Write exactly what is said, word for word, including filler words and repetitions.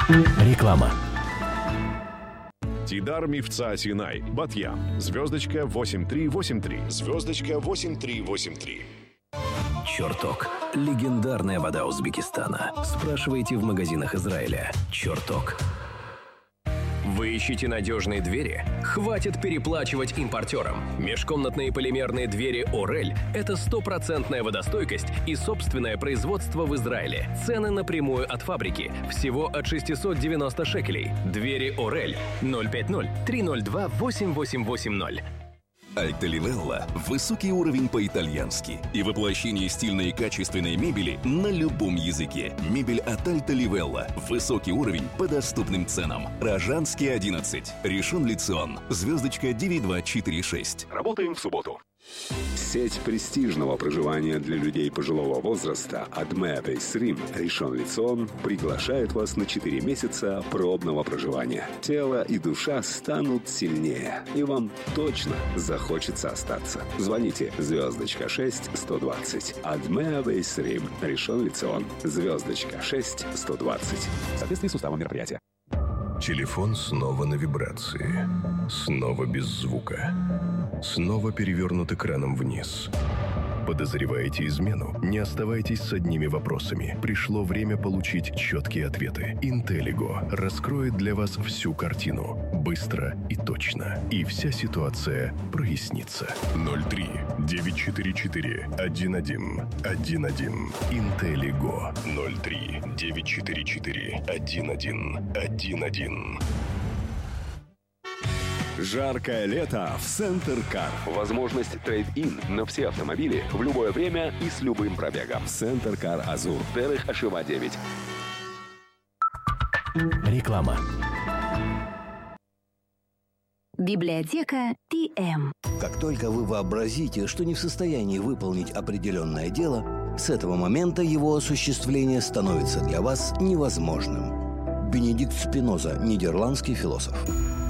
Реклама. Тидар Мифца Синай, Батьям, звездочка восемь три восемь три, звездочка восемь три восемь три. Чертог. Легендарная вода Узбекистана. Спрашивайте в магазинах Израиля. Чертог. Вы ищете надежные двери? Хватит переплачивать импортерам. Межкомнатные полимерные двери «Орель» — это стопроцентная водостойкость и собственное производство в Израиле. Цены напрямую от фабрики. Всего от шестьсот девяносто шекелей. Двери «Орель» ноль пять ноль три ноль два восемь восемь восемь ноль. Альта Ливелла – высокий уровень по-итальянски и воплощение стильной и качественной мебели на любом языке. Мебель от Альта Ливелла – высокий уровень по доступным ценам. Рожанский, одиннадцать. Ришон Ле-Цион. Звездочка девять два четыре шесть. Работаем в субботу. Сеть престижного проживания для людей пожилого возраста Адме Бейсрим Ришон Ле-Цион приглашает вас на четыре месяца пробного проживания. Тело и душа станут сильнее, и вам точно захочется остаться. Звоните звездочка шесть сто двадцать. Адме Бейсрим Ришон Ле-Цион. Звездочка шесть сто двадцать. В соответствии с уставом мероприятия. Телефон снова на вибрации. Снова без звука. Снова перевернут экраном вниз. Подозреваете измену? Не оставайтесь с одними вопросами. Пришло время получить четкие ответы. Интеллиго раскроет для вас всю картину. Быстро и точно. И вся ситуация прояснится. ноль три девять четыре четыре один один один один. Интеллиго. ноль три девять четыре четыре один один один один. Жаркое лето в Центр Кар. Возможность трейд-ин на все автомобили в любое время и с любым пробегом. Центр Кар Азур. Дерих Ашива девять. Реклама. Библиотека Ти Эм. Как только вы вообразите, что не в состоянии выполнить определенное дело, с этого момента его осуществление становится для вас невозможным. Бенедикт Спиноза, нидерландский философ.